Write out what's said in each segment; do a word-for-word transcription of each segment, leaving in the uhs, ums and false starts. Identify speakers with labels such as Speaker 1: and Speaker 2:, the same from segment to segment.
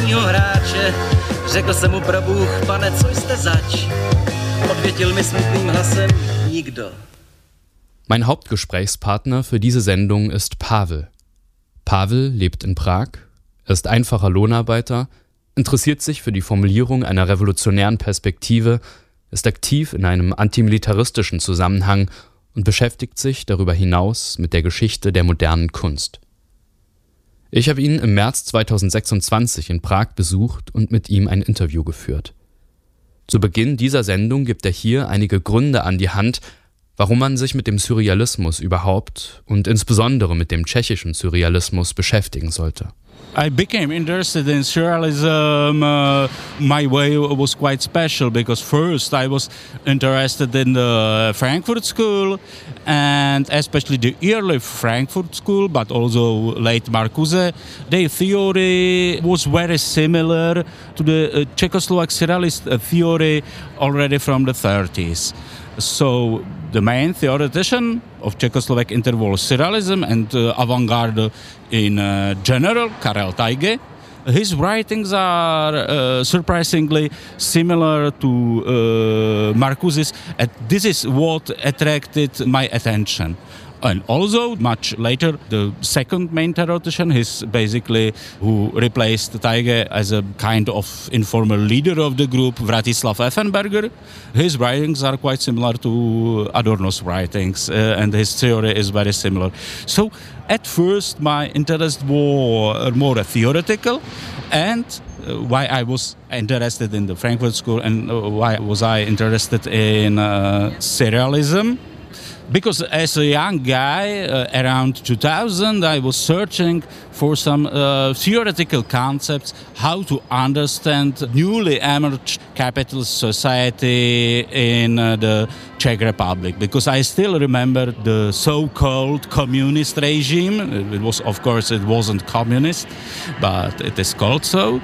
Speaker 1: prvního hráče. Řekl jsem mu pro Bůh, pane, co jste zač? Odvětil mi smutným hlasem, nikdo.
Speaker 2: Mein Hauptgesprächspartner für diese Sendung ist Pavel. Pavel lebt in Prag, er ist einfacher Lohnarbeiter, interessiert sich für die Formulierung einer revolutionären Perspektive, ist aktiv in einem antimilitaristischen Zusammenhang und beschäftigt sich darüber hinaus mit der Geschichte der modernen Kunst. Ich habe ihn im März zweitausendsechsundzwanzig in Prag besucht und mit ihm ein Interview geführt. Zu Beginn dieser Sendung gibt er hier einige Gründe an die Hand, warum man sich mit dem Surrealismus überhaupt und insbesondere mit dem tschechischen Surrealismus beschäftigen sollte.
Speaker 3: I became interested in surrealism. Uh, my way was quite special because first I was interested in the Frankfurt School and especially the early Frankfurt School, but also late Marcuse. Their theory was very similar to the uh, Czechoslovak surrealist theory already from the thirties. So the main theoretician of Czechoslovak interval surrealism and uh, avant-garde in uh, general, Karel Tajge. His writings are uh, surprisingly similar to uh, Marcuse's, and this is what attracted my attention. And also, much later, the second main theoretician, he's basically who replaced Tajge as a kind of informal leader of the group, Vratislav Effenberger. His writings are quite similar to Adorno's writings, uh, and his theory is very similar. So, at first, my interest was more theoretical, and uh, why I was interested in the Frankfurt School and uh, why was I interested in uh, surrealism. Because as a young guy, uh, around two thousand, I was searching for some uh, theoretical concepts, how to understand newly emerged capitalist society in uh, the Czech Republic. Because I still remember the so-called communist regime. It was, of course, it wasn't communist, but it is called so.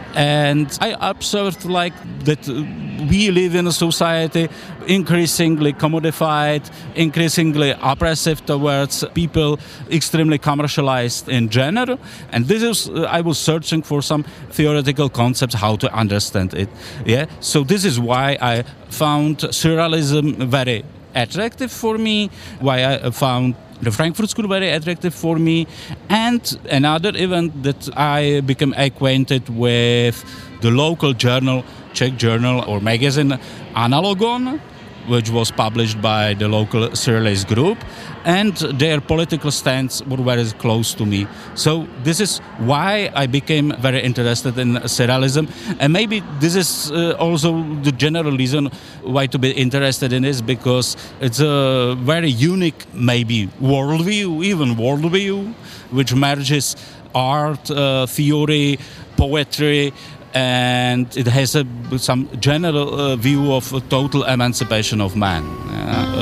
Speaker 3: And I observed like that we live in a society increasingly commodified, increasingly oppressive towards people, extremely commercialized in general. And this is, uh, I was searching for some theoretical concepts, how to understand it. Yeah. So this is why I found surrealism very attractive for me, why I found the Frankfurt School very attractive for me, and another event that I became acquainted with the local journal, Czech journal or magazine Analogon, which was published by the local surrealist group, and their political stance were very close to me. So this is why I became very interested in surrealism, and maybe this is uh, also the general reason why to be interested in this, because it's a very unique, maybe worldview, even worldview, which merges art, uh, theory, poetry, and it has a, some general uh, view of total emancipation of man. Uh,